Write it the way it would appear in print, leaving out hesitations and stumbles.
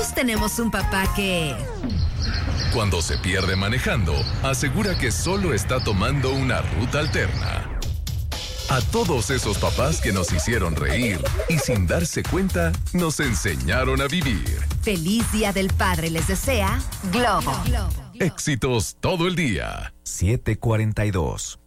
Todos tenemos un papá que... Cuando se pierde manejando, asegura que solo está tomando una ruta alterna. A todos esos papás que nos hicieron reír y sin darse cuenta, nos enseñaron a vivir. Feliz Día del Padre les desea Globo. Éxitos todo el día. 7:42.